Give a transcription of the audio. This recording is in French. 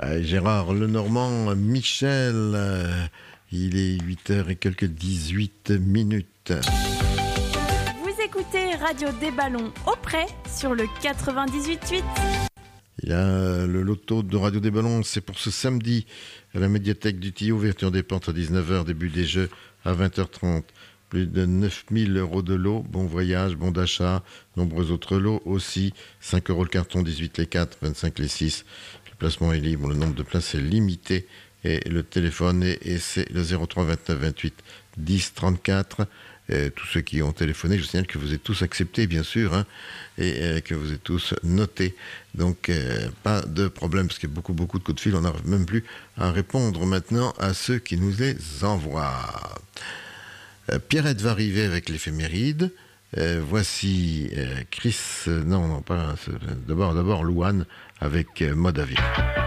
Gérard Lenormand, Michel, il est 8h et quelques 18 minutes. Vous écoutez Radio des Ballons au prêt sur le 98.8. Il y a le loto de Radio des Ballons, c'est pour ce samedi à la médiathèque du Tillot, ouverture des portes à 19h, début des jeux à 20h30. Plus de 9 000 € de lot, bon voyage, bon d'achat, nombreux autres lots aussi. 5 € le carton, 18 les 4, 25 les 6. Le placement est libre, le nombre de places est limité. Et le téléphone est c'est le 03 29 28 10 34. Tous ceux qui ont téléphoné, je signale que vous êtes tous acceptés, bien sûr, hein, et que vous êtes tous notés. Donc, pas de problème, parce qu'il y a beaucoup de coups de fil. On n'arrive même plus à répondre maintenant à ceux qui nous les envoient. Pierrette va arriver avec l'éphéméride. Voici Chris, non, pas. D'abord Louane avec Mode à vie.